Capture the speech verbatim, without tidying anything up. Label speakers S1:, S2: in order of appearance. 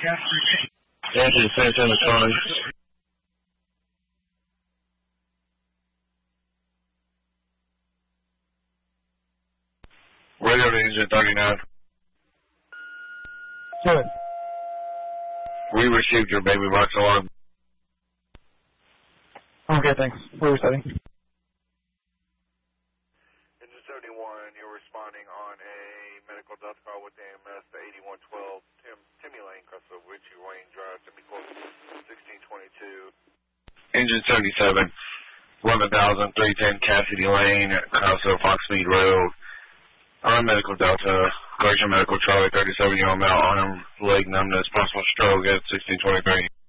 S1: Engine seventy-seven responding. Radio to engine thirty-nine.
S2: Good.
S1: We received your baby box alarm.
S2: Okay, thanks. We're resetting.
S3: Engine seventy-one, you're responding on a medical death call with A M S eighty-one twelve Tim, Timmy Lane, Crestwood, Ritchie Wayne Drive, Timmy Close, sixteen twenty-two.
S1: Engine seventy-seven, eleven thousand three ten Cassidy Lane, Crestwood, Foxmead Road. On medical Delta, Glacier Medical Charlie thirty-seven, year old male, arm, leg numbness, possible stroke at sixteen twenty-three.